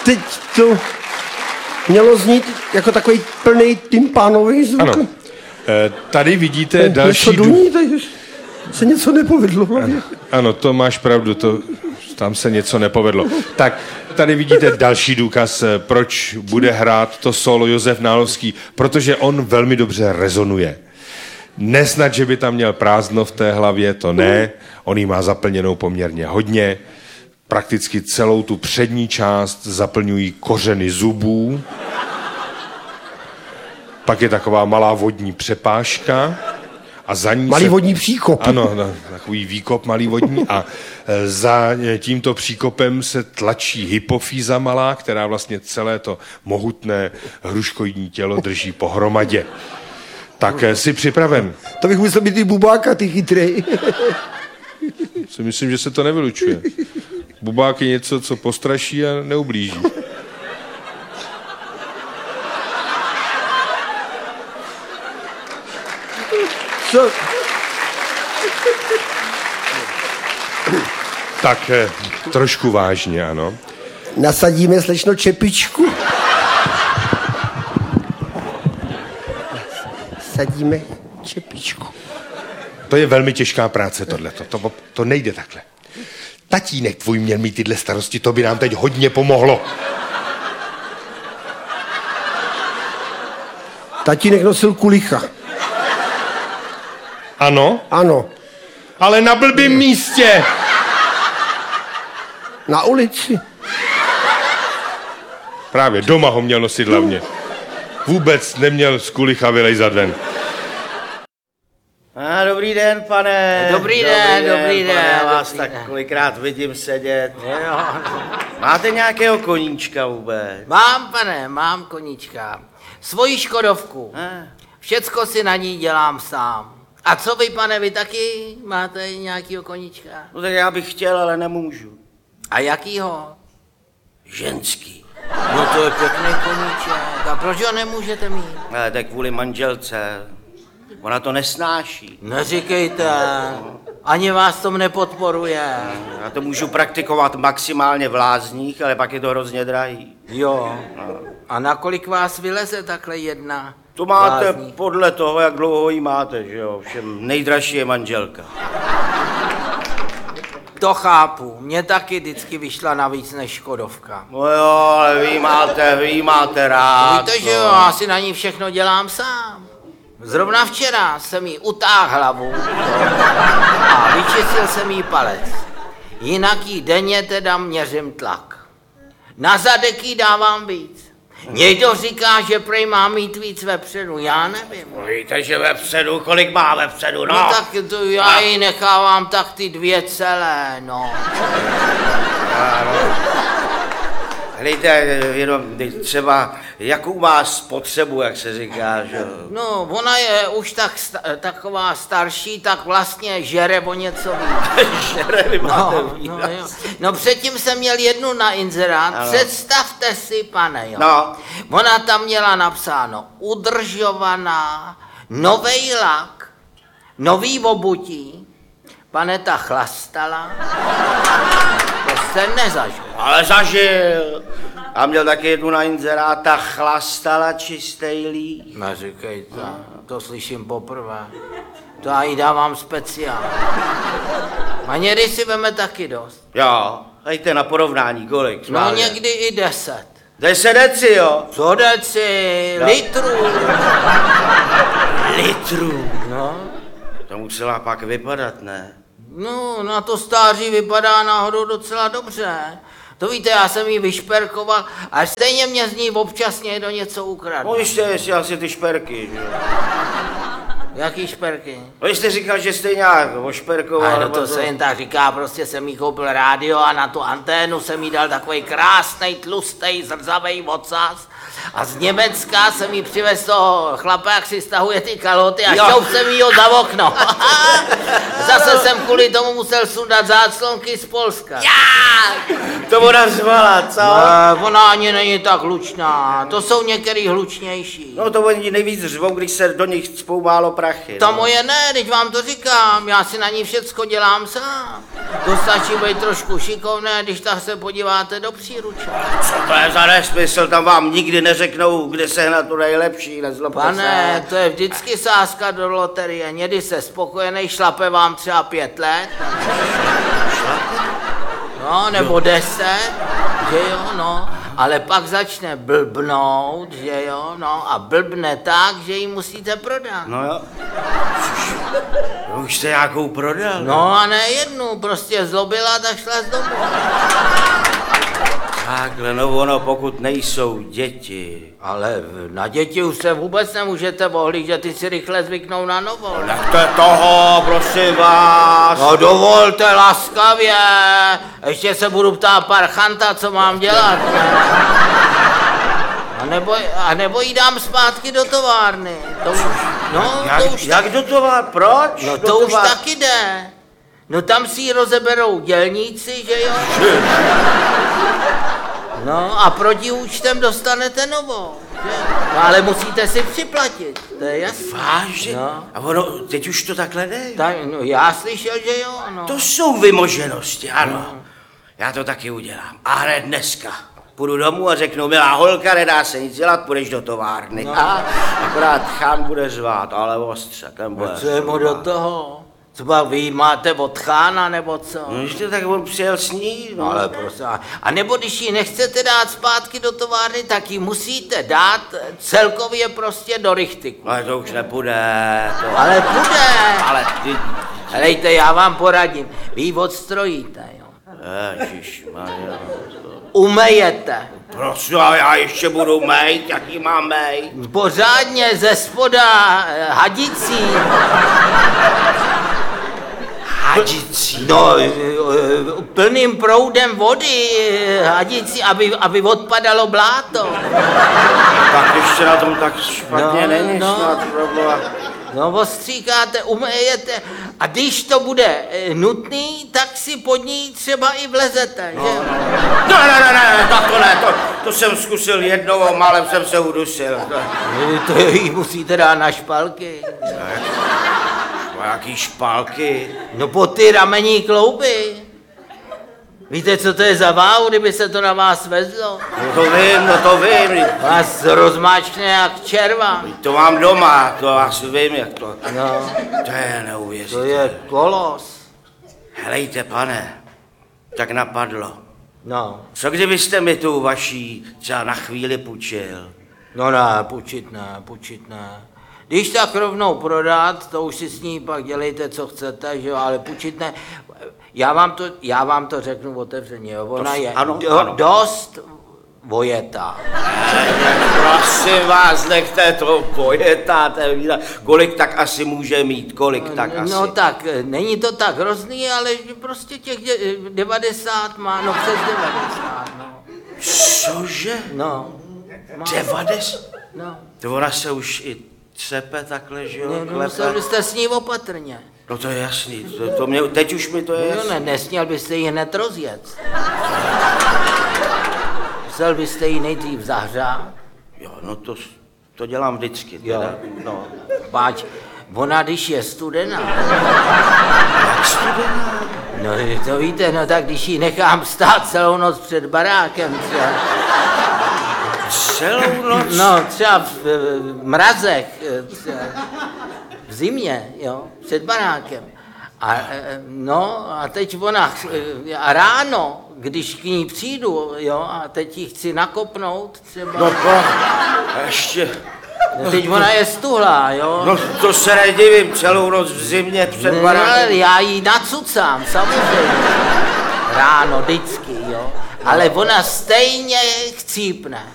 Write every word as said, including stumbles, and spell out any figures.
teď to mělo znít jako takový plný tympánový zvuk. Ano. E, tady vidíte další... Něco duní, tady se něco nepovedlo. Ano, ano, to máš pravdu, to, tam se něco nepovedlo. Tak, tady vidíte další důkaz, proč bude hrát to solo Josef Nálovský, protože on velmi dobře rezonuje. Nesnad, že by tam měl prázdno v té hlavě, to ne, on ji má zaplněnou poměrně hodně, prakticky celou tu přední část zaplňují kořeny zubů, pak je taková malá vodní přepážka a za ní malý se... vodní příkop. Ano, no, takový výkop malý vodní a za tímto příkopem se tlačí hypofýza malá, která vlastně celé to mohutné hruškoidní tělo drží pohromadě. Tak jsi připraven. To bych musel být i bubáka, ty chytrej. Si myslím, že se to nevylučuje. Bubák je něco, co postraší a neublíží. Co? Tak trošku vážně, ano. Nasadíme, slečno, čepičku. Sadíme čepičku. To je velmi těžká práce, tohleto. To, to nejde takhle. Tatínek tvůj měl mít tyhle starosti, to by nám teď hodně pomohlo. Tatínek nosil kulicha. Ano? Ano. Ale na blbým místě. Na ulici. Právě, doma ho měl nosit hlavně. Vůbec neměl z kulicha vylejzat ven. A dobrý den, pane. Dobrý den, dobrý den. Pane, já vás dobrý tak den. kolikrát vidím sedět. Jo. Máte nějakého koníčka vůbec? Mám, pane, mám koníčka. Svoji škodovku. Eh. Všecko si na ní dělám sám. A co vy, pane, vy taky máte nějakýho koníčka? No tak já bych chtěl, ale nemůžu. A jakýho? Ženský. No to je pěkný koníček. A proč ho nemůžete mít? Ale tak kvůli manželce. Ona to nesnáší. Neříkejte. Ani vás tom nepodporuje. Já to můžu praktikovat maximálně v lázních, ale pak je to hrozně drahý. Jo. A nakolik vás vyleze takhle jedna? To máte lázní? podle toho, jak dlouho jí máte, že jo? Všem nejdražší je manželka. To chápu. Mně taky vždycky vyšla navíc než škodovka. No jo, ale vy máte, vy máte rád. Víte, že no. jo, já si na ní všechno dělám sám. Zrovna včera jsem jí utáhl hlavu a vyčistil jsem jí palec. Jinak jí denně teda měřím tlak. Na zadek jí dávám víc. Někdo říká, že prej má mít víc vepředu, já nevím. No víte, že vepředu, kolik má vepředu, no? No tak to já jí nechávám tak ty dvě celé, no. Hlejte, jenom třeba, jakou má spotřebu, jak se říká, že jo? No, ona je už tak sta- taková starší, tak vlastně žere o něco víc. Žere, vy máte No, no, jo. No předtím jsem měl jednu na inzerát, Ano. představte si, pane, jo. No. Ona tam měla napsáno udržovaná, novej lak, nový obutí, pane, ta chlastala, to jste nezažil. Ale zažil. A měl taky jednu na inzeráta, chlastala čistej líh. Neříkejte, to slyším poprvé. To já jí dávám speciál. A někdy si veme taky dost. Jo, hejte na porovnání, kolik? No schválně. někdy i deset. Deset deci, jo? Co deci? No. Litrů. Litrů. No. To musela pak vypadat, ne? No, na to stáří vypadá náhodou docela dobře. To víte, já jsem ji vyšperkoval a stejně mě z ní občas někdo něco ukradl. No ještě, ještě asi ty šperky, že jo? Jaký šperky? No jste říkal, že jste nějak ošperkoval. Ale nebo to se jen tak říká, prostě jsem jí koupil rádio a na tu anténu jsem jí dal takový krásnej, tlustej, zrzavej ocas. A z Německa jsem jí přivez toho chlapa, jak si stahuje ty kalhoty a šťoup jsem jí ho za okno. Zase jsem kvůli tomu musel sundat záclonky z Polska. Já! To ona zvala, co? Ne, ona ani není tak hlučná, to jsou některý hlučnější. No to oni nejvíc řvou, když se do nich cpou málo prachy. Ta no. moje ne, teď vám to říkám, já si na ní všecko dělám sám. To stačí být trošku šikovné, když tak se podíváte do příruče. Co to je za nesmysl, tam vám nikdy neřeknou, kde sehnat to nejlepší, nezlobte se. Pane, to je vždycky sázka do loterie, někdy se spokojený, šlape vám třeba pět let. No, nebo deset, že jo, no. Ale pak začne blbnout, že jo, no. A blbne tak, že ji musíte prodat. No jo. No, už jste nějakou prodal. No a ne jednu, prostě zlobila, tak šla z domu. Takhle, no ono, pokud nejsou děti. Ale na děti už se vůbec nemůžete ohlížet, ty si rychle zvyknou na novou. Nechte toho, prosím vás. No dovolte laskavě, ještě se budu ptát parchanta, co mám dělat. A nebo, a nebo jí dám zpátky do továrny. To už, no, Jak, to už, jak do továr, proč? no do to už továr? taky jde. No tam si ji rozeberou dělníci, že jo? No a proti účtem dostanete novou. Že? No ale musíte si připlatit, to je jasné. Vážně? No. A ono, teď už to takhle jde? Tak, no, já slyšel, že jo, no. To jsou vymoženosti, ano. Já to taky udělám. A hned dneska. Půjdu domů a řeknu, milá holka, nedá se nic dělat, půjdeš do továrny. No. A akorát Chán bude zvát, ale ostře, ten bude. Co je mu do toho? Třeba vy máte od Chána, nebo co? No, když to tak on přijel s ní, no. No ale prosím, a nebo když ji nechcete dát zpátky do továrny, tak ji musíte dát celkově prostě do rychtyku. Ale to už nepůjde. To... Ale bude. Ale ty... Helejte, já vám poradím, vy ji odstrojíte, jo. Ježišmarja. Umejete. Prosím, a já ještě budu mejt, jaký mám mejt? Pořádně ze spoda eh, hadicí. Hadicí. No, eh, eh, plným proudem vody, eh, hadicí, aby, aby odpadalo bláto. Tak ještě na tom tak špatně No, není no. snad, proboha. No, ostříkáte, umejete a když to bude eh, nutný, tak si pod ní třeba i vlezete, že? Ne, ne, ne, ne, tak to ne, to, to jsem zkusil jednou a málem jsem se udusil. To, Eh, To jí musíte dát na špalky. to jaký špálky. No pod ty ramení klouby. Víte, co to je za váhu, kdyby se to na vás vezlo? No to vím, no to vím, Vás rozmáčkne jak červa. to mám doma, to asi vím, jak to, No, to je to neuvěřitelné. je kolos. Helejte, pane, tak napadlo. No, Co kdybyste mi tu vaší třeba na chvíli půjčil? no ne, půjčit ne, půjčit ne. Když tak rovnou prodat, to už si s ní pak dělejte, co chcete, že jo, ale půjčit ne. Já vám to, já vám to řeknu otevřeně, jo, ona To s- je ano, do, ano. dost vojetá. Prosím vás, nechte to pojetá, kolik tak asi může mít, kolik tak asi. No tak, eh, není to tak hrozný, ale že prostě těch dě- devadesát má, no přes devadesát, no. Cože? No, má, Devadesát? no. To ona se už i třepe takhle, že jo? Ne, no, klepe. musel byste s ní opatrně. No to je jasný, to, to mě, teď už mi to je Jo, jasný. ne, nesměl byste ji hned rozjet. Musel byste ji nejdřív zahřát, Jo, no to, to dělám vždycky, Jo. teda. No. páč, ona když je studená, Jak studená? no to víte, no tak když ji nechám stát celou noc před barákem třeba, Celou noc? no třeba v, v mrazech, eh, třeba v zimě, jo, před barákem. A, eh, no a teď ona, eh, a ráno, když k ní přijdu, jo, a teď ji chci nakopnout třeba, No to, ještě, no, teď ona je stuhlá, jo. no to se nedivím, celou noc v zimě před Ne, barákem. já ji nacucám, samozřejmě. Ráno, vždycky, jo. Ale ona stejně chcípne.